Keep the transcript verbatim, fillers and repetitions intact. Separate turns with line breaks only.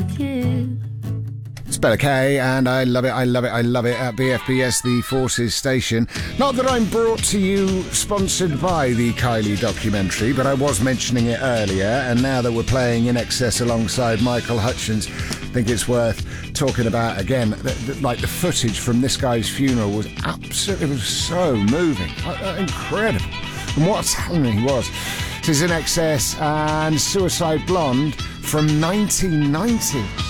with you.
It's Bella K, and I love it, I love it, I love it at B F B S, the Forces station. Not that I'm brought to you sponsored by the Kylie documentary, but I was mentioning it earlier, and now that we're playing In Excess alongside Michael Hutchence, I think it's worth talking about again. The, the, like the footage from this guy's funeral was absolutely, it was so moving, uh, incredible. And what a talent he was. This is In Excess and Suicide Blonde from nineteen ninety.